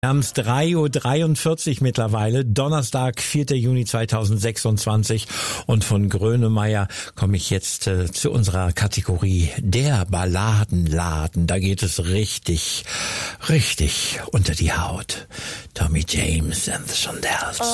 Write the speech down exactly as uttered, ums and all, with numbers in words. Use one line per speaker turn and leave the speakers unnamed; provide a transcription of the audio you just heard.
Wir haben es drei Uhr dreiundvierzig mittlerweile, Donnerstag, vierter Juni zweitausendsechsundzwanzig, und von Grönemeyer komme ich jetzt äh, zu unserer Kategorie der Balladenladen. Da geht es richtig, richtig unter die Haut. Tommy James and the Shondells.